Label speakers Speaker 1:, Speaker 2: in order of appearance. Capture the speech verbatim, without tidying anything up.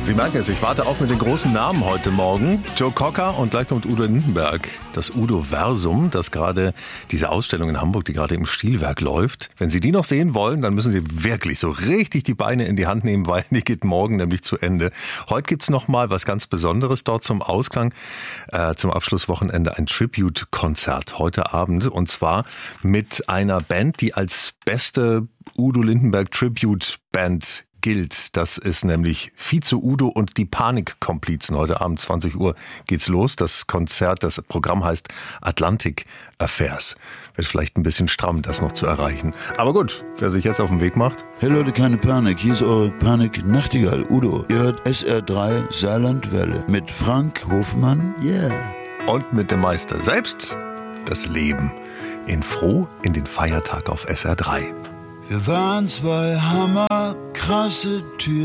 Speaker 1: Sie merken es, ich warte auf mit den großen Namen heute Morgen. Joe Cocker und gleich kommt Udo Lindenberg. Das Udo-Versum, das gerade, diese Ausstellung in Hamburg, die gerade im Stilwerk läuft. Wenn Sie die noch sehen wollen, dann müssen Sie wirklich so richtig die Beine in die Hand nehmen, weil die geht morgen nämlich zu Ende. Heute gibt's noch mal was ganz Besonderes dort zum Ausklang. Äh, zum Abschlusswochenende ein Tribute-Konzert heute Abend. Und zwar mit einer Band, die als beste Udo Lindenberg Tribute-Band gilt. Das ist nämlich Vize Udo und die Panikkomplizen. Heute Abend zwanzig Uhr geht's los. Das Konzert, das Programm heißt Atlantic Affairs. Wird vielleicht ein bisschen stramm, das noch zu erreichen. Aber gut, wer sich jetzt auf den Weg macht.
Speaker 2: Hey Leute, keine Panik. Hier ist eure Panik-Nachtigall, Udo. Ihr hört S R drei Saarlandwelle mit Frank Hofmann. Yeah.
Speaker 1: Und mit dem Meister selbst das Leben in Froh in den Feiertag auf S R drei.
Speaker 2: Wir waren zwei hammerkrasse Typen.